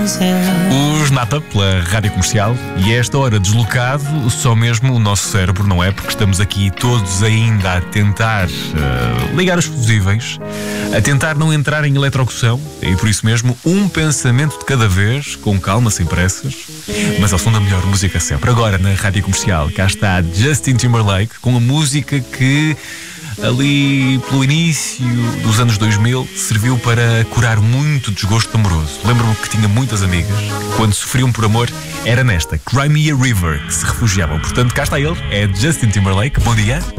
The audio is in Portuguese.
Os Napa pela Rádio Comercial. E a esta hora deslocado só mesmo o nosso cérebro, não é? Porque estamos aqui todos ainda a tentar ligar os fusíveis, a tentar não entrar em eletrocução. E por isso mesmo, um pensamento de cada vez, com calma, sem pressas, mas ao som da melhor música sempre. Agora na Rádio Comercial, cá está Justin Timberlake com a música que ali pelo início dos anos 2000 serviu para curar muito desgosto amoroso. Lembro-me que tinha muitas amigas que, quando sofriam por amor, era nesta Cry Me a River que se refugiavam. Portanto, cá está ele, é Justin Timberlake. Bom dia.